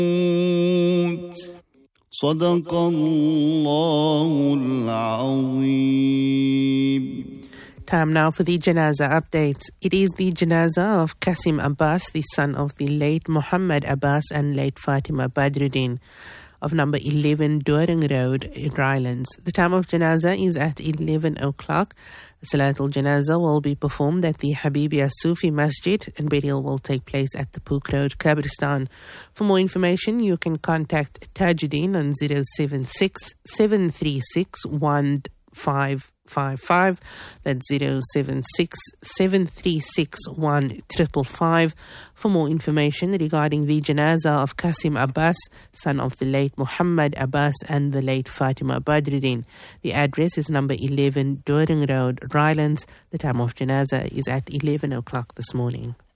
صدق الله العظيم. Time now for the Janazah updates. It is the Janazah of Qasim Abbas, the son of the late Muhammad Abbas and late Fatima Badruddin, of number 11 Doring Road in Rylands. The time of Janazah is at 11 o'clock. Salatul Janazah will be performed at the Habibia Sufi Masjid and burial will take place at the Pook Road, Kabristan. For more information, you can contact Tajuddin on 076 736 1555. That's 076 736 1555. For more information regarding the Janazah of Qasim Abbas, son of the late Muhammad Abbas and the late Fatima Badruddin. The address is number 11 Doring Road, Rylands. The time of Janazah is at 11 o'clock this morning.